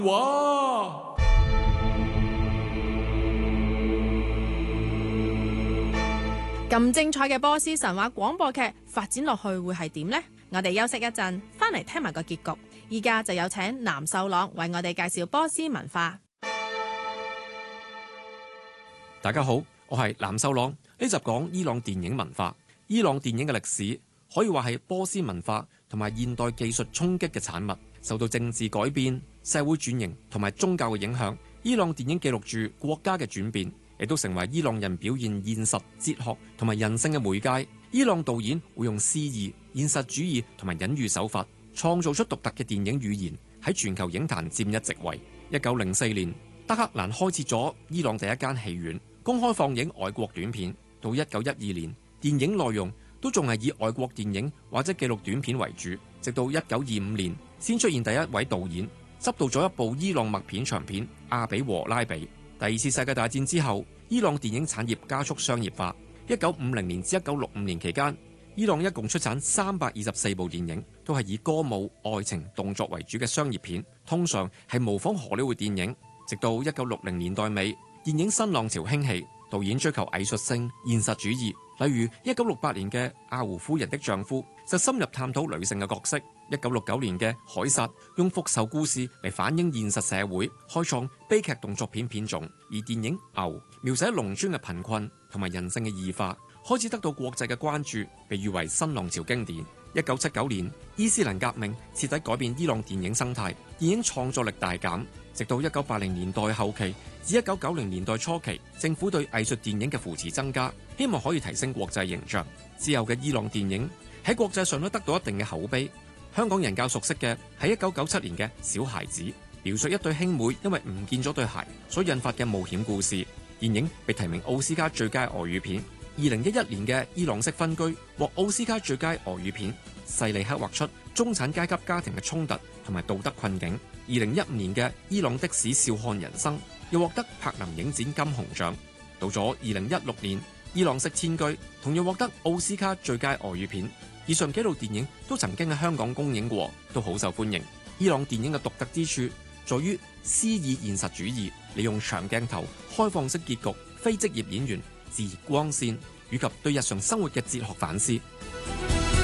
哇！ 咁精彩嘅波斯神話廣播劇發展落去會係點呢？我哋休息一陣，翻嚟聽埋個結局。依家就有請藍秀朗為我哋介紹波斯文化。 大家好，我係藍秀朗。呢集講伊朗電影文化。伊朗電影嘅歷史可以話係波斯文化同埋現代技術衝擊嘅產物，受到政治改變、社會轉型同埋宗教嘅影響。伊朗電影記錄住國家嘅轉變，亦都成為伊朗人表現現實、哲學同埋人性嘅媒介。伊朗導演會用詩意、現實主義同埋隱喻手法，創造出獨特嘅電影語言，喺全球影壇佔一席位。1904年，德黑蘭開設咗伊朗第一間戲院，公開放映外國短片。到1912年，電影內容都仲係以外國電影或者紀錄短片為主，直到1925年先出現第一位導演執導咗一部伊朗默片長片《阿比和拉比》。第二次世界大戰之後，伊朗電影產業加速商業化。1950年至1965年期間，伊朗一共出產324部電影，都係以歌舞、愛情、動作為主嘅商業片，通常係模仿荷里活電影。直到1960年代尾，電影新浪潮興起，導演追求藝術性、現實主義。例如1968年嘅《阿胡夫人的丈夫》就深入探討女性嘅角色；1969年嘅《凱撒》用復仇故事嚟反映現實社會，開創悲劇動作片片種。而電影《牛》描寫農村嘅貧困同埋人性嘅異化，開始得到國際嘅關注，被譽為新浪潮經典。1979年，伊斯蘭革命徹底改變伊朗電影生態，電影創作力大減。直到1980年代後期至1990年代初期，政府對藝術電影嘅扶持增加，希望可以提升國際形象。之後嘅伊朗電影喺國際上都得到一定嘅口碑。香港人較熟悉嘅係1997年嘅《小孩子》，描述一對兄妹因為唔見咗對鞋所引發嘅冒險故事。電影被提名奧斯卡最佳外語片。2011年嘅《伊朗式分居》獲奧斯卡最佳外語片，細膩刻畫出中產階級家庭嘅衝突同埋道德困境。2015年嘅《伊朗的士笑看人生》又獲得柏林影展金熊獎。到咗2016年，《伊朗式遷居》同樣獲得奧斯卡最佳外語片。以上幾部電影都曾經喺香港公映過，都好受歡迎。伊朗電影嘅獨特之處在於詩意現實主義，利用長鏡頭、開放式結局、非職業演員、自然光線以及對日常生活嘅哲學反思。